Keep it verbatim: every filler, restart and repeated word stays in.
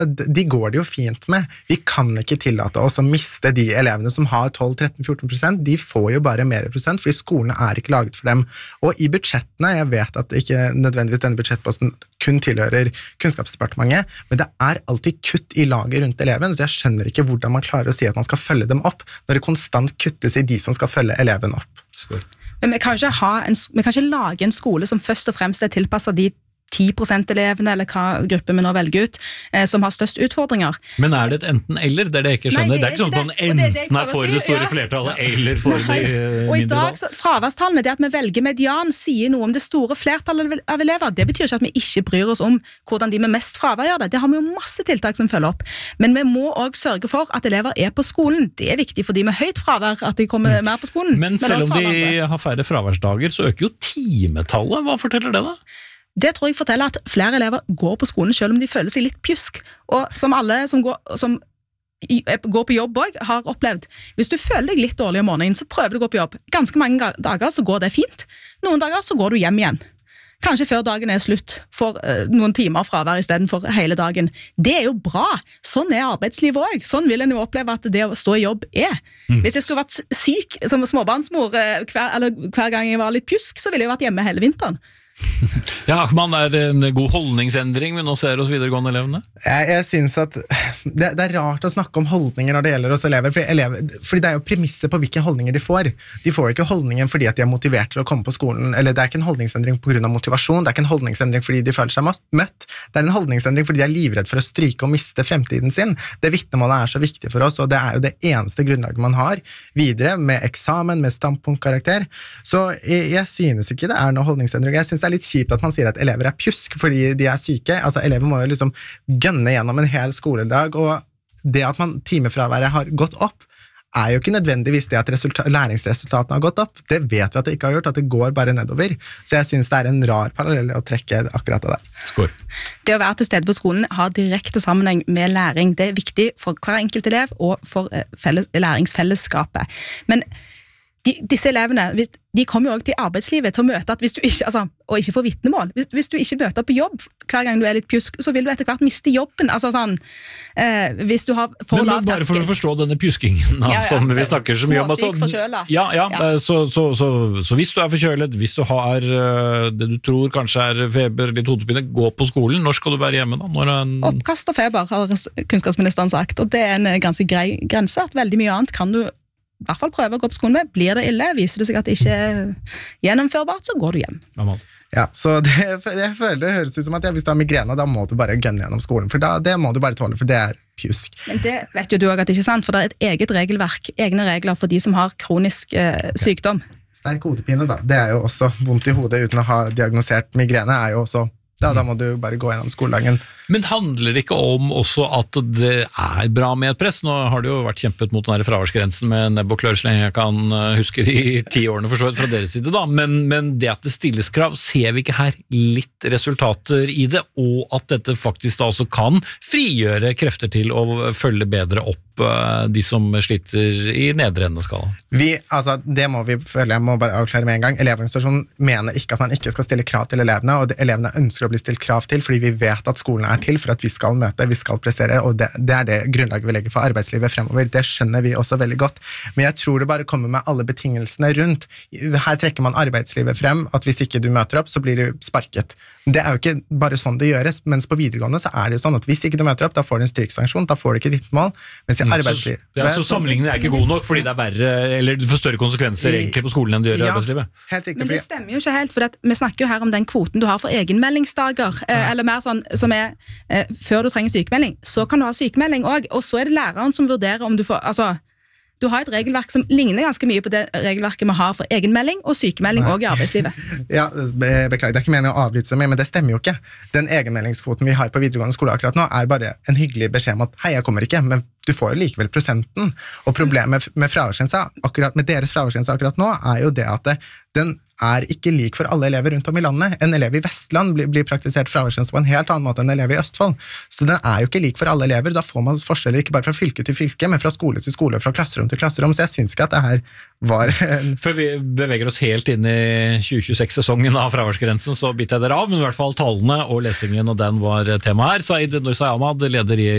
de går det jo fint med. Vi kan ikke tillate oss å miste de elevene som har tolv, tretten, fjorten prosent. De får jo bare mer prosent, fordi skolene er ikke laget for dem. Og i budsjettene, jeg vet at ikke nødvendigvis denne budsjettposten kun tilhører Kunnskapsdepartementet, men det er alltid kutt i laget rundt eleven, så jeg skjønner ikke hvordan man klarer å si at man skal følge dem opp, når det konstant kuttes i de som skal følge eleven opp. Skål. Men vi kan ikke, ha en, vi kan ikke lage en skole som først og fremst er tilpasset de ti prosent elevene, eller hva gruppe vi nå velger ut, eh, som har størst utfordringer. Men er det et enten-eller? Det er det jeg ikke skjønner. Nei, det, er ikke sånn at man enten er for det store flertallet, eller for Nei. de mindre. Og i dag, så, fraværstallene, det at vi velger median, sier noe om det store flertallet av elever. Det betyr ikke at vi ikke bryr oss om hvordan de med mest fravær gjør det. Det har vi jo masse tiltak som følger opp. Men vi må også sørge for at elever er på skolen. Det er viktig for de med høyt fravær, at de kommer mer på skolen. Men selv om de har færre fraværsdager, så øker jo timetallet. Hva forteller det da? Det tror jeg forteller at flere elever går på skolen selv om de føler seg litt pjusk. Og som alle som går, som går på jobb også har opplevd, hvis du føler deg litt dårlig om morgenen, så prøver du å gå på jobb. Ganske mange dager så går det fint. Noen dager så går du hjem igjen. Kanskje før dagen er slutt, for uh, noen timer fravær i stedet for hele dagen. Det er jo bra. Sånn er arbeidslivet også. Sånn vil en jo oppleve at det å stå i jobb er. Mm. Hvis jeg skulle vært syk som småbarnsmor uh, hver, eller hver gang jeg var litt pjusk, så ville jeg vært hjemme hele vinteren. Ja, Ahmad, er det en god holdningsendring vi nå ser hos videregående elevene? Jeg, jeg synes at det, det er rart å snakke om holdninger når det gjelder oss elever, fordi, elever, fordi det er jo premisser på hvilke holdninger de får. De får jo ikke holdningen fordi at de er motivert til å komme på skolen, eller det er ikke en holdningsendring på grunn av motivasjon, det er ikke en holdningsendring fordi de føler seg møtt, det er en holdningsendring fordi de er livredd for å stryke og miste fremtiden sin. Det vitnemålet er så viktig for oss, og det er jo det eneste grunnlaget man har videre med eksamen, med standpunktkarakter. Så jeg, jeg synes ikke det er noe holdningsendring. Jeg synes det er litt kjipt at man sier at elever er pjusk fordi de er syke. Altså, elever må jo liksom gønne gjennom en hel skoledag, og det at man timefraværet har gått opp, er jo ikke nødvendigvis det at læringsresultatene har gått opp. Det vet vi at det ikke har gjort, at det går bare nedover. Så jeg synes det er en rar parallell å trekke akkurat av det. Skål. Det å være til stede på skolen har direkte sammenheng med læring. Det er viktig for hver enkelt elev og for felles, læringsfellesskapet. Men de, disse elevene, de kommer jo også til arbeidslivet til å møte at hvis du ikke, altså, og ikke får vitnemål, hvis, hvis du ikke møter på jobb hver gang du er litt pjusk, så vil du etter hvert miste jobben, altså sånn, eh, hvis du har for lav terskel. Men bare for å forstå denne pjuskingen, da, ja, ja. som vi snakker så mye om. Småsyk, forkjølet. Ja, ja, ja. Så, så, så, så, så hvis du er forkjølet, hvis du har det du tror kanskje er feber, litt hodepine, gå på skolen. Når skal du være hjemme da? Når en... Oppkast og feber, har kunnskapsministeren sagt, og det er en ganske grei grense, at veldig mye annet kan du i hvert fall prøve å gå på skolen med. Blir det ille, viser det seg at det ikke er gjennomførbart, så går du hjem. Ja, så det, jeg føler det høres ut som at ja, hvis du har migrene, da må du bare gønne gjennom skolen, for da, det må du bare tåle, for det er pjusk. Men det vet jo du også at det ikke er sant, for det er et eget regelverk, egne regler for de som har kronisk eh, sykdom. Sterk hodepine da, det er jo også vondt i hodet uten å ha diagnosert migrene, er jo også Ja, da må du bare gå gjennom skoledagen. Men handler det ikke om også at det er bra med et press? Nå har det jo vært kjempet mot den her fraværsgrensen med nebb og klør, så lenge jeg kan huske de ti årene for så vidt fra deres side da, men, men det at det stilles krav, ser vi ikke her litt resultater i det, og at dette faktisk da også kan frigjøre krefter til å følge bedre opp de som sliter i nedre ende av skalaen? Vi, altså, det må vi føle, jeg må bare avklare med en gang. Elevorganisasjonen mener ikke at man ikke skal stille krav til elevene, og det, elevene ønsker å bli stilt krav til, fordi vi vet at skolen er til for at vi skal møte, vi skal prestere, og det, det er det grunnlaget vi legger for arbeidslivet fremover. Det skjønner vi også veldig godt. Men jeg tror det bare kommer med alle betingelsene rundt. Her trekker man arbeidslivet frem, at hvis ikke du møter opp, så blir du sparket. Det er jo ikke bare sånn det gjøres, mens på videregående så er det jo sånn at hvis ikke du møter opp, da får du en stryksanksjon, da får du ikke vitnemål, mens i arbeidslivet... Så, ja, så sammenligningen er ikke god nok, fordi det er verre, eller du får større konsekvenser egentlig på skolen enn du gjør i ja, arbeidslivet. Helt riktig. Men det stemmer jo ikke helt, for vi snakker jo her om den kvoten du har for egenmeldingsdager, ja. eller mer sånn som er eh, før du trenger sykemelding, så kan du ha sykemelding også, og så er det læreren som vurderer om du får, altså, du har et regelverk som ligner ganske mye på det regelverket vi har for egenmelding og sykemelding også i arbeidslivet. Ja, beklager, det er ikke meningen å avbryte så mye, men det stemmer jo ikke. Den egenmeldingskvoten vi har på videregående skole akkurat nå er bare en hyggelig beskjed om at hei, jeg kommer ikke, men du får jo likevel prosenten. Og problemet med fraværsgrensa, akkurat med deres fraværsgrensa akkurat nå, er jo det at det, den er ikke lik for alle elever rundt om i landet. En elev i Vestland blir, blir praktisert fraværsgrense på en helt annen måte enn en elev i Østfold. Så den er jo ikke lik for alle elever. Da får man forskjeller ikke bare fra fylke til fylke, men fra skole til skole, fra klasserom til klasserom. Så jeg synes ikke at det her var en... Før vi beveger oss helt inn i tjue tjueseks-sesongen av fraværsgrensen, så bytter jeg dere av, men i hvert fall tallene og lesingen, og den var tema her. Saeed Nursi Ahmad, leder i